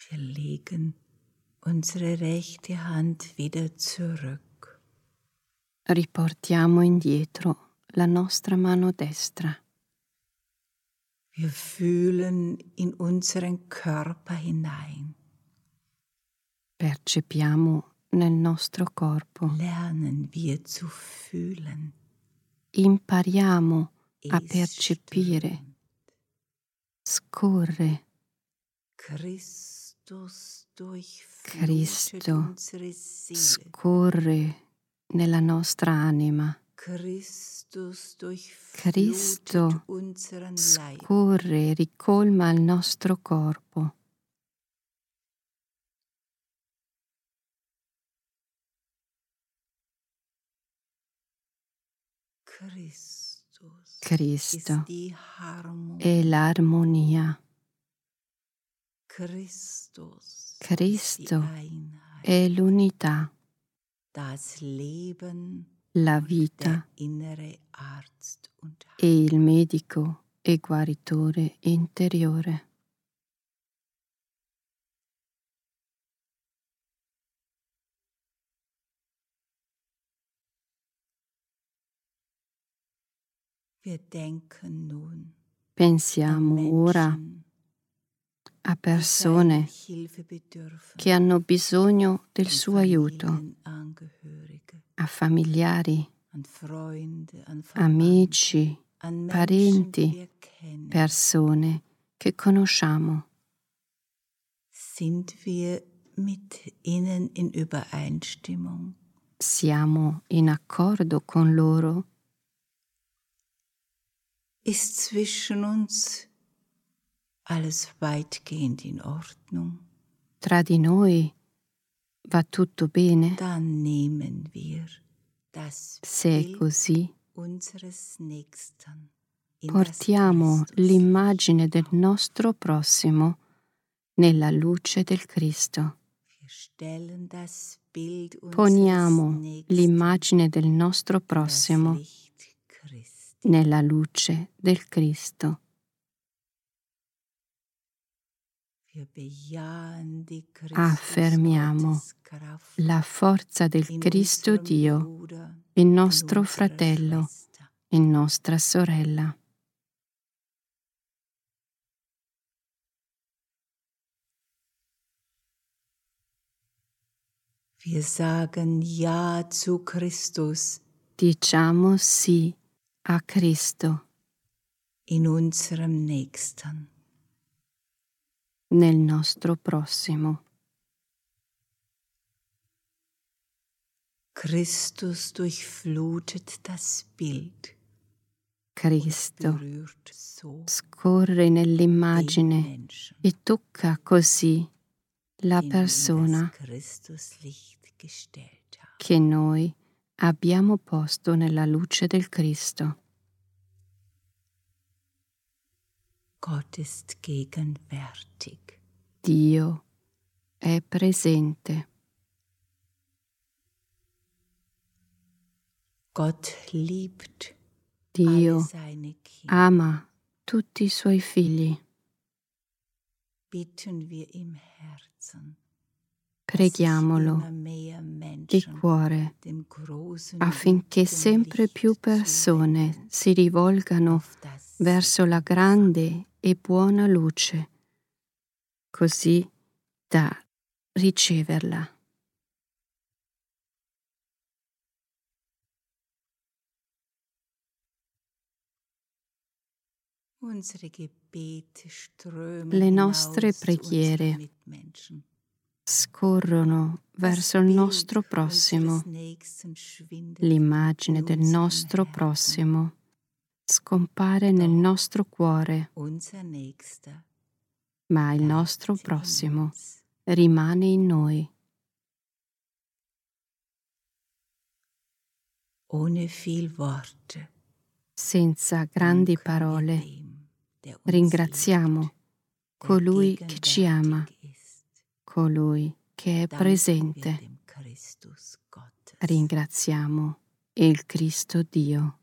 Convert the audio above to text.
Wir legen unsere rechte Hand wieder zurück. Riportiamo indietro la nostra mano destra. Wir fühlen in unseren Körper hinein. Percepiamo nel nostro corpo. Lernen wir zu fühlen. Impariamo a Es percepire. strömt. Scorre. Christus durchflutet Cristo unsere Seele. scorre nella nostra anima. Christus Cristo durchflutet unseren Leib. scorre, ricolma il nostro corpo. Cristo ist die Harmonie. è l'armonia. Christus Cristo ist die Einheit. è l'unità, Das Leben la der vita innere Arzt und e il medico e guaritore interiore. Wir denken nun Pensiamo an ora Menschen, a die seiner persone Hilfe bedürfen, che hanno bisogno del an suo aiuto, Familienangehörige, a familiari, an Freunde, an Verwandte, amici, an Menschen, parenti, die wir kennen. persone che conosciamo. Sind wir mit ihnen in Übereinstimmung? Siamo in accordo con loro? Ist zwischen uns alles weitgehend in Ordnung? Tra di noi va tutto bene? Dann nehmen wir das Se è Bild così, unseres Nächsten in portiamo das Christus. l'immagine del nostro prossimo nella luce del Cristo. Wir stellen das Bild unseres Poniamo Nächsten l'immagine del nostro in das prossimo Licht Christi. nella luce del Cristo. Wir bejahen die Affermiamo Christus-Gotteskraft la forza del in Cristo unserem Dio, Bruder, il in nostro unserer fratello, Schwester. in nostra sorella. Wir sagen Ja zu Christus Diciamo sì a Cristo in unserem Nächsten. nel nostro prossimo. Christus durchflutet das Bild. Cristo Berührt so scorre den nell'immagine Menschen, e tocca così la den wir in persona das Christuslicht gestellt haben. che noi abbiamo posto nella luce del Cristo. Gott ist gegenwärtig. Dio è presente. Gott liebt Dio alle seine Kinder. ama tutti i suoi figli. Bitten wir im Herzen, Preghiamolo immer mehr di Menschen cuore dem großen affinché gütigen sempre più Licht persone zuwenden, si rivolgano auf das verso la grande e buona luce, così da riceverla. unsere Gebete strömen Le nostre hinaus zu preghiere unseren Mitmenschen. scorrono verso il nostro prossimo. L'immagine del nostro prossimo scompare nel nostro cuore, ma il nostro prossimo rimane in noi. Ohne viel Worte Senza grandi danken wir parole, dem, der uns ringraziamo liebt, colui der che ci ama, gegenwärtig ist. colui che è Danken wir presente. dem Christus Gottes. Ringraziamo il Cristo Dio.